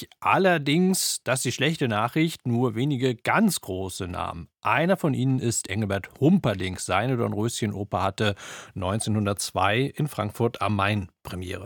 richtig. Allerdings, das ist die schlechte Nachricht, nur wenige ganz große Namen. Einer von ihnen ist Engelbert Humperdinck. Seine Dornröschen-Oper hatte 1902 in Frankfurt am Main Premiere.